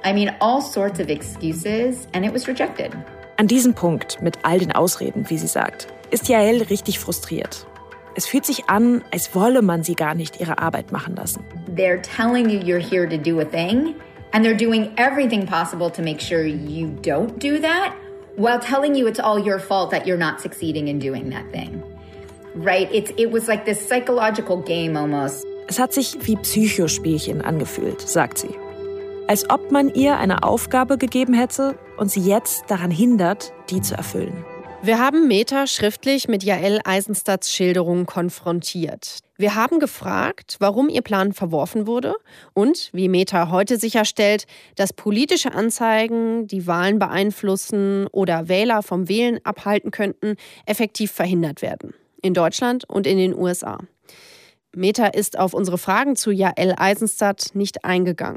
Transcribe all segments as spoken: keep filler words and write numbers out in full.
I mean, all sorts of excuses, and it was rejected. An diesem Punkt, mit all den Ausreden, wie sie sagt, ist Yael richtig frustriert. Es fühlt sich an, als wolle man sie gar nicht ihre Arbeit machen lassen. They're telling you you're here to do a thing, and they're doing everything possible to make sure you don't do that, while telling you it's all your fault that you're not succeeding in doing that thing. Right? It's, it was like this psychological game almost. Es hat sich wie Psychospielchen angefühlt, sagt sie. Als ob man ihr eine Aufgabe gegeben hätte und sie jetzt daran hindert, die zu erfüllen. Wir haben Meta schriftlich mit Yael Eisenstadts Schilderung konfrontiert. Wir haben gefragt, warum ihr Plan verworfen wurde und, wie Meta heute sicherstellt, dass politische Anzeigen, die Wahlen beeinflussen oder Wähler vom Wählen abhalten könnten, effektiv verhindert werden. In Deutschland und in den U S A. Meta ist auf unsere Fragen zu Yael Eisenstadt nicht eingegangen.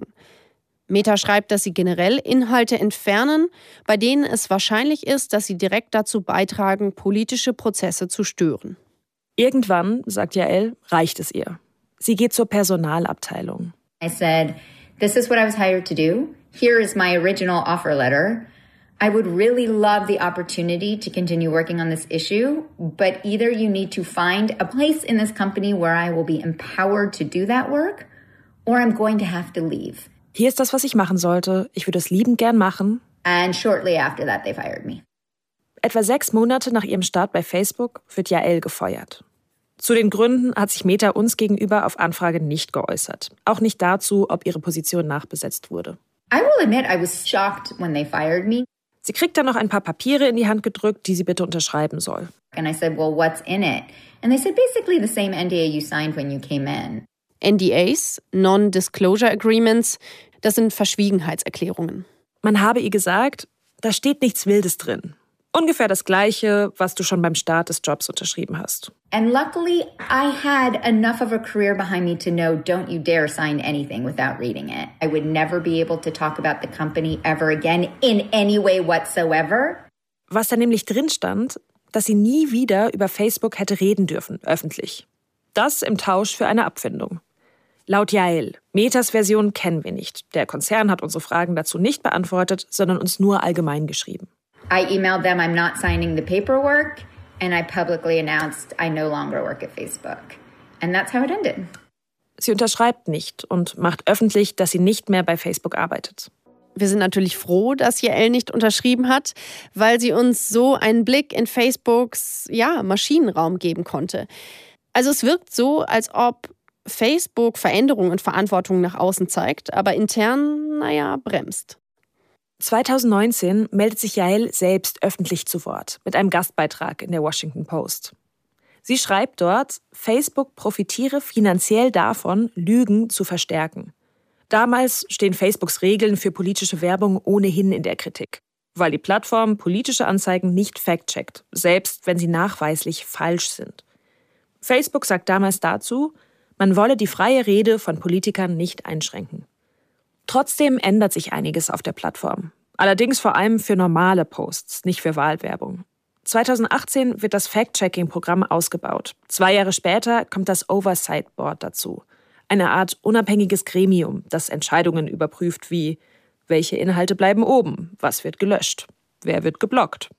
Meta schreibt, dass sie generell Inhalte entfernen, bei denen es wahrscheinlich ist, dass sie direkt dazu beitragen, politische Prozesse zu stören. Irgendwann, sagt Yael, reicht es ihr. Sie geht zur Personalabteilung. I said, this is what I was hired to do. Here is my original offer letter. I would really love the opportunity to continue working on this issue, but either you need to find a place in this company where I will be empowered to do that work, or I'm going to have to leave. Hier ist das, was ich machen sollte. Ich würde es liebend gern machen. And shortly after that, they fired me. Etwa sechs Monate nach ihrem Start bei Facebook wird Yael gefeuert. Zu den Gründen hat sich Meta uns gegenüber auf Anfrage nicht geäußert. Auch nicht dazu, ob ihre Position nachbesetzt wurde. I will admit I was shocked when they fired me. Sie kriegt dann noch ein paar Papiere in die Hand gedrückt, die sie bitte unterschreiben soll. And I said, well, what's in it? And they said basically the same N D A you signed when you came in. N D As, Non-Disclosure Agreements, das sind Verschwiegenheitserklärungen. Man habe ihr gesagt, da steht nichts Wildes drin. Ungefähr das Gleiche, was du schon beim Start des Jobs unterschrieben hast. And luckily, I had enough of a career behind me to know don't you dare sign anything without reading it. I would never be able to talk about the company ever again in any way whatsoever. Was da nämlich drin stand, dass sie nie wieder über Facebook hätte reden dürfen, öffentlich. Das im Tausch für eine Abfindung. Laut Yael, Metas Version kennen wir nicht. Der Konzern hat unsere Fragen dazu nicht beantwortet, sondern uns nur allgemein geschrieben. I emailed them I'm not signing the paperwork and I publicly announced I no longer work at Facebook. And that's how it ended. Sie unterschreibt nicht und macht öffentlich, dass sie nicht mehr bei Facebook arbeitet. Wir sind natürlich froh, dass Yael nicht unterschrieben hat, weil sie uns so einen Blick in Facebooks ja, Maschinenraum geben konnte. Also es wirkt so, als ob Facebook Veränderungen und Verantwortung nach außen zeigt, aber intern, naja, bremst. zweitausendneunzehn meldet sich Yael selbst öffentlich zu Wort mit einem Gastbeitrag in der Washington Post. Sie schreibt dort, Facebook profitiere finanziell davon, Lügen zu verstärken. Damals stehen Facebooks Regeln für politische Werbung ohnehin in der Kritik, weil die Plattform politische Anzeigen nicht fact-checkt, selbst wenn sie nachweislich falsch sind. Facebook sagt damals dazu, man wolle die freie Rede von Politikern nicht einschränken. Trotzdem ändert sich einiges auf der Plattform. Allerdings vor allem für normale Posts, nicht für Wahlwerbung. zweitausendachtzehn wird das Fact-Checking-Programm ausgebaut. Zwei Jahre später kommt das Oversight Board dazu. Eine Art unabhängiges Gremium, das Entscheidungen überprüft wie, welche Inhalte bleiben oben, was wird gelöscht, wer wird geblockt.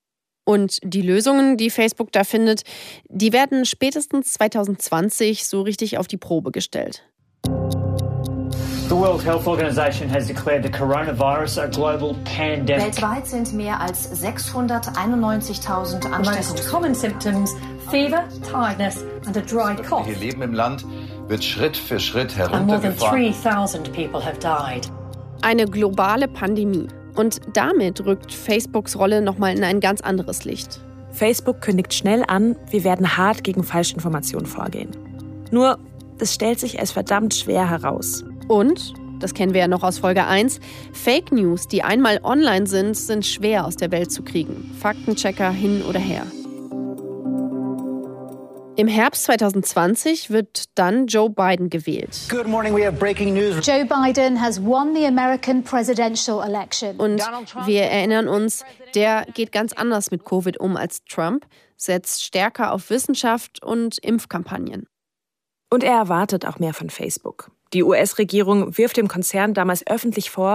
Und die Lösungen, die Facebook da findet, die werden spätestens zweitausendzwanzig so richtig auf die Probe gestellt. The World Health Organization has declared the coronavirus a global pandemic. Weltweit sind mehr als sechshunderteinundneunzigtausend Ansteckungen. Most common symptoms: fever, tiredness and a dry cough. Hier leben im Land wird Schritt für Schritt And more than heruntergefahren. three thousand people have died. Eine globale Pandemie. Und damit rückt Facebooks Rolle nochmal in ein ganz anderes Licht. Facebook kündigt schnell an, wir werden hart gegen Falschinformationen vorgehen. Nur, das stellt sich als verdammt schwer heraus. Und, das kennen wir ja noch aus Folge eins, Fake News, die einmal online sind, sind schwer aus der Welt zu kriegen. Faktenchecker hin oder her. Im Herbst zweitausendzwanzig wird dann Joe Biden gewählt. Good morning, we have breaking news. Joe Biden has won the American presidential election. Und wir erinnern uns, der geht ganz anders mit Covid um als Trump, setzt stärker auf Wissenschaft und Impfkampagnen. Und er erwartet auch mehr von Facebook. Die U S-Regierung wirft dem Konzern damals öffentlich vor,